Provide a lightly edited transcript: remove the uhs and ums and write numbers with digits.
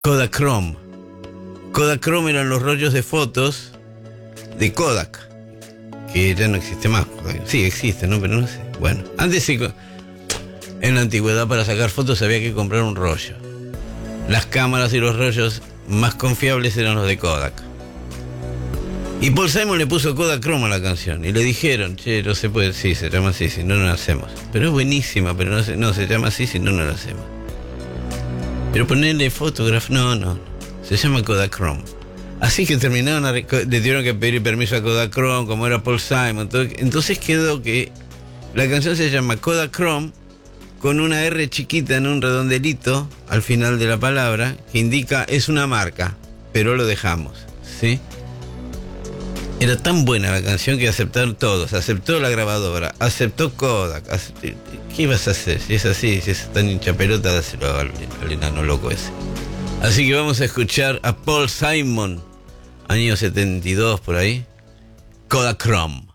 Kodachrome. Kodachrome eran los rollos de fotos de Kodak, que ya no existe más. Sí, existe, ¿no? Pero no sé. Bueno, antes sí, en la antigüedad para sacar fotos había que comprar un rollo. Las cámaras y los rollos más confiables eran los de Kodak. Y Paul Simon le puso Kodachrome a la canción y le dijeron, che, no se puede, sí, se llama así, si no, no la hacemos. Pero es buenísima, pero no se llama así, si no, no la hacemos. Pero ponerle Photograph, no, se llama Kodachrome. Así que terminaron, le tuvieron que pedir permiso a Kodachrome, como era Paul Simon. Entonces quedó que la canción se llama Kodachrome con una R chiquita en un redondelito al final de la palabra, que indica es una marca, pero lo dejamos, ¿sí? Era tan buena la canción que aceptaron todos. Aceptó la grabadora, aceptó Kodak. ¿Qué ibas a hacer? Si es así, si es tan hincha pelota, dáselo al enano loco ese. Así que vamos a escuchar a Paul Simon, año 72 por ahí, Kodachrome.